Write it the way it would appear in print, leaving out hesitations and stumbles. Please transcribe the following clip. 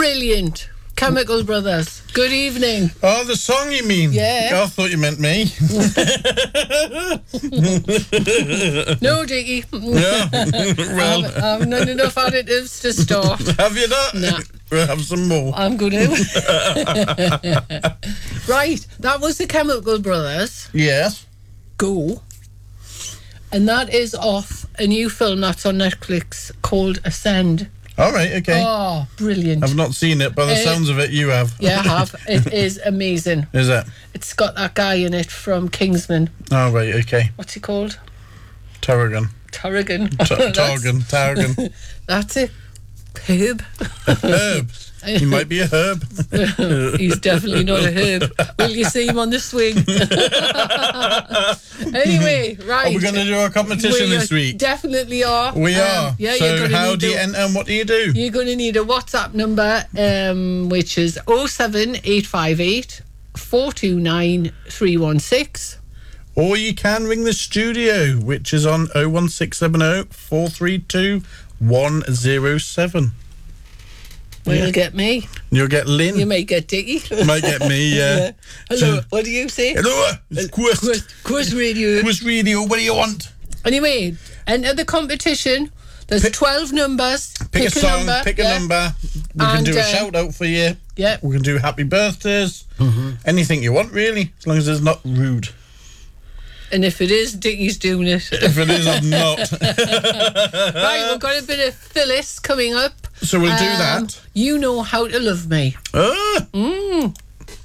Brilliant. Chemical Brothers. Good evening. Oh, the song you mean? Yeah. I thought you meant me. No, Dickie. Yeah. Well, I've not enough additives to start. have you not? Nah. We'll have some more. I'm going to. Right, that was the Chemical Brothers. Yes. Go. And that is off a new film that's on Netflix called Ascend. All right, okay. Oh, brilliant. I've not seen it, but the sounds of it, you have. Yeah, I have. It is amazing. Is it? It's got that guy in it from Kingsman. Oh, right, okay. What's he called? Tarragon. Tarragon. Tarragon. That's it. Herb. Herb. He might be a herb. He's definitely not a herb. Will you see him on the swing? Anyway, right. Are we going to do our competition this week? Definitely are. We are. Yeah, so you're going to how need do you enter and what do you do? You're going to need a WhatsApp number, which is 07858 429 316. Or you can ring the studio, which is on 01670 432 107. Well, you'll get me. You'll get Lynn. You may get Dickie. You might get me, yeah. Hello, what do you say? Hello, it's Quiz Radio. Quiz Radio, what do you want? Anyway, enter the competition. There's 12 numbers. Pick a song, pick a number. We can do a shout out for you. Yeah. We can do happy birthdays. Anything you want, really, as long as it's not rude. And if it is, Dickie's doing it. If it is, I'm not. Right, we've got a bit of Phyllis coming up. So we'll do that. You Know How to Love Me. Ah.